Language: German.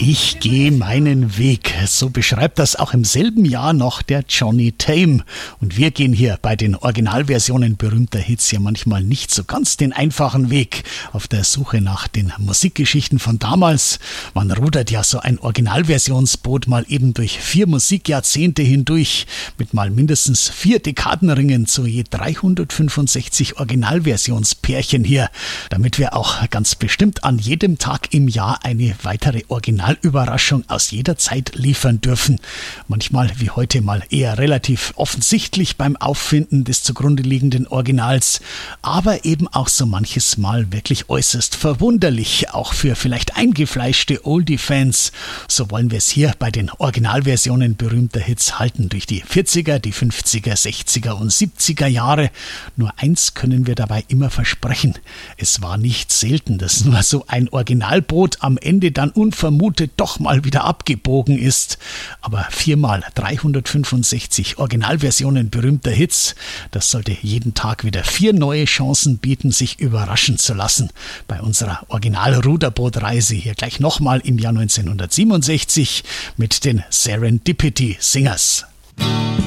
Ich gehe meinen Weg. So beschreibt das auch im selben Jahr noch der Johnny Tame. Und wir gehen hier bei den Originalversionen berühmter Hits ja manchmal nicht so ganz den einfachen Weg. Auf der Suche nach den Musikgeschichten von damals. Man rudert ja so ein Originalversionsboot mal eben durch 4 Musikjahrzehnte hindurch. Mit mal mindestens 4 Dekadenringen zu je 365 Originalversionspärchen hier. Damit wir auch ganz bestimmt an jedem Tag im Jahr eine weitere Originalüberraschung aus jeder Zeit liefern dürfen. Manchmal wie heute mal eher relativ offensichtlich beim Auffinden des zugrunde liegenden Originals, aber eben auch so manches Mal wirklich äußerst verwunderlich, auch für vielleicht eingefleischte Oldie-Fans. So wollen wir es hier bei den Originalversionen berühmter Hits halten durch die 40er, die 50er, 60er und 70er Jahre. Nur eins können wir dabei immer versprechen: Es war nicht selten, dass nur so ein Originalboot am Ende dann unvermutet doch mal wieder abgebogen ist. Aber 4x 365 Originalversionen berühmter Hits, das sollte jeden Tag wieder 4 neue Chancen bieten, sich überraschen zu lassen. Bei unserer Original-Ruderbootreise hier gleich nochmal im Jahr 1967 mit den Serendipity Singers.